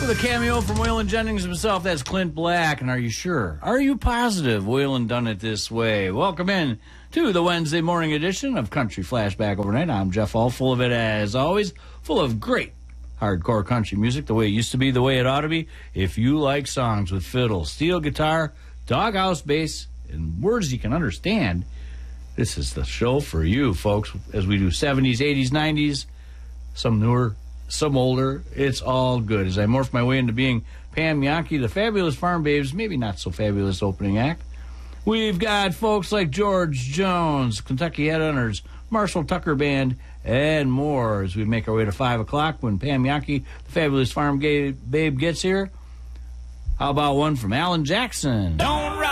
With a cameo from Waylon Jennings himself, that's Clint Black. And are you sure? Are you positive Waylon done it this way? Welcome in to the Wednesday morning edition of Country Flashback Overnight. I'm Jeff Hall, full of it as always, full of great hardcore country music, the way it used to be, the way it ought to be. If you like songs with fiddle, steel guitar, doghouse bass, and words you can understand, this is the show for you, folks, as we do 70s, 80s, 90s, some newer, some older. It's all good. As I morph my way into being Pam Yankee, the Fabulous Farm Babes, maybe not so fabulous opening act. We've got folks like George Jones, Kentucky Headhunters, Marshall Tucker Band, and more as we make our way to 5 o'clock when Pam Yankee, the Fabulous Farm Babe, gets here. How about one from Alan Jackson? Don't